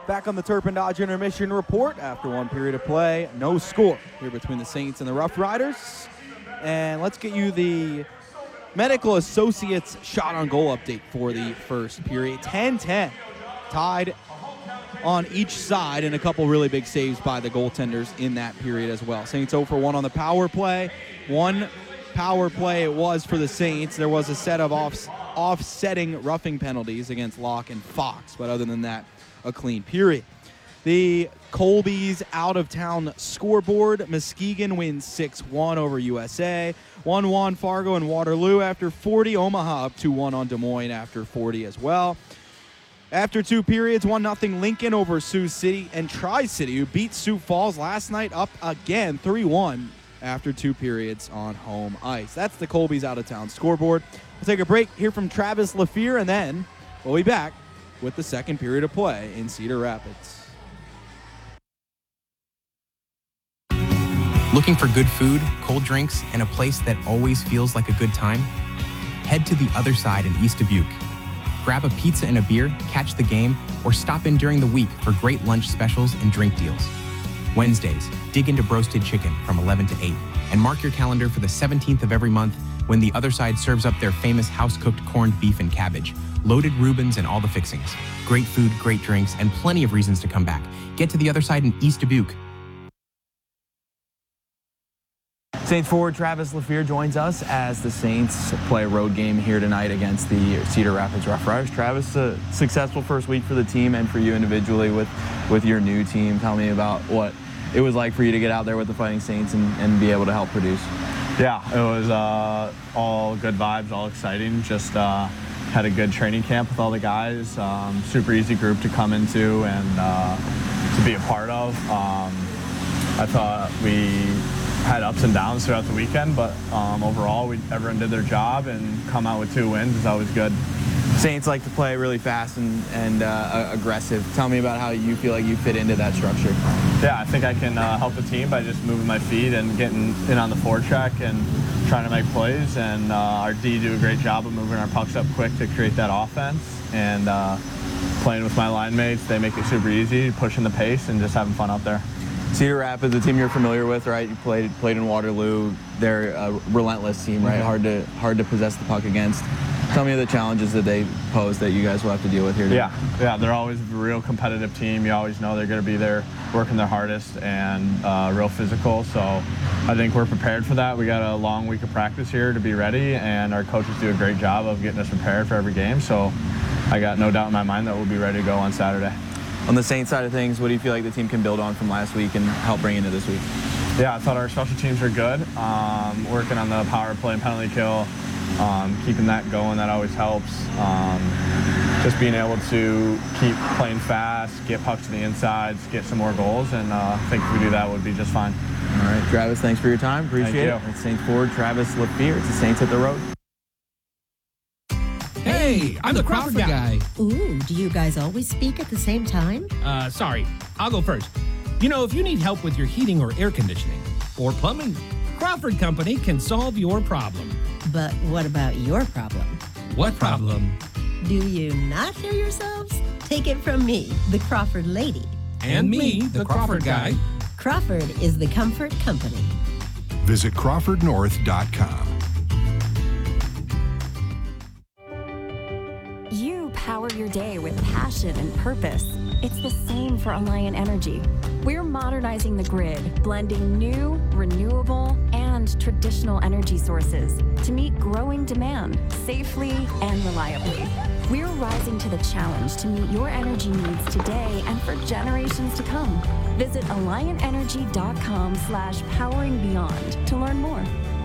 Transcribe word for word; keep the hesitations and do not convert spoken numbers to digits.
Back on the Turpin Dodge Intermission Report after one period of play. No score here between the Saints and the Rough Riders. And let's get you the Medical Associates shot on goal update for the first period. ten ten, tied on each side, and a couple really big saves by the goaltenders in that period as well. Saints oh for one on the power play. One power play it was for the Saints. There was a set of off, offsetting roughing penalties against Locke and Fox, but other than that, a clean period. The Colby's out-of-town scoreboard. Muskegon wins six one over U S A. one one Fargo and Waterloo after forty. Omaha up two one on Des Moines after forty as well. After two periods, one nothing Lincoln over Sioux City, and Tri-City, who beat Sioux Falls last night, up again three one after two periods on home ice. That's the Colby's out-of-town scoreboard. We'll take a break, hear from Travis Lafleur, and then we'll be back with the second period of play in Cedar Rapids. Looking for good food, cold drinks, and a place that always feels like a good time? Head to the Other Side in East Dubuque. Grab a pizza and a beer, catch the game, or stop in during the week for great lunch specials and drink deals. Wednesdays, dig into roasted chicken from eleven to eight, and mark your calendar for the seventeenth of every month when the Other Side serves up their famous house-cooked corned beef and cabbage, loaded Reubens, and all the fixings. Great food, great drinks, and plenty of reasons to come back. Get to the Other Side in East Dubuque. Saints forward Travis Lafleur joins us as the Saints play a road game here tonight against the Cedar Rapids Rough Riders. Travis, a successful first week for the team and for you individually with, with your new team. Tell me about what it was like for you to get out there with the Fighting Saints and, and be able to help produce. Yeah, it was uh, all good vibes, all exciting. Just uh, had a good training camp with all the guys. Um, super easy group to come into and uh, to be a part of. Um, I thought we had ups and downs throughout the weekend, but um, overall, we, everyone did their job, and come out with two wins is always good. Saints like to play really fast and, and uh, aggressive. Tell me about how you feel like you fit into that structure. Yeah, I think I can uh, help the team by just moving my feet and getting in on the forecheck and trying to make plays, and uh, our D do a great job of moving our pucks up quick to create that offense, and uh, playing with my line mates, they make it super easy, pushing the pace and just having fun out there. Cedar Rapids, a team you're familiar with, right? You played played in Waterloo. They're a relentless team, right? Mm-hmm. Hard to hard to possess the puck against. Tell me the challenges that they pose that you guys will have to deal with here today. Yeah, yeah, they're always a real competitive team. You always know they're going to be there working their hardest and uh, real physical. So I think we're prepared for that. We got a long week of practice here to be ready, and our coaches do a great job of getting us prepared for every game. So I got no doubt in my mind that we'll be ready to go on Saturday. On the Saints side of things, what do you feel like the team can build on from last week and help bring into this week? Yeah, I thought our special teams were good. Um, working on the power play and penalty kill, um, keeping that going, that always helps. Um, just being able to keep playing fast, get pucks to the insides, get some more goals, and uh, I think if we do that, we'll be just fine. All right, Travis, thanks for your time. Appreciate Thank it. It's Saints forward Travis Lafleur. It's the Saints hit the road. Hey, I'm the Crawford guy. Ooh, do you guys always speak at the same time? Uh, sorry, I'll go first. You know, if you need help with your heating or air conditioning or plumbing, Crawford Company can solve your problem. But what about your problem? What problem? Do you not hear yourselves? Take it from me, the Crawford lady. And me, the Crawford guy. Crawford is the comfort company. Visit crawford north dot com. You power your day with passion and purpose. It's the same for Alliant Energy. We're modernizing the grid, blending new, renewable, and traditional energy sources to meet growing demand safely and reliably. We're rising to the challenge to meet your energy needs today and for generations to come. Visit alliant energy dot com slash powering beyond to learn more.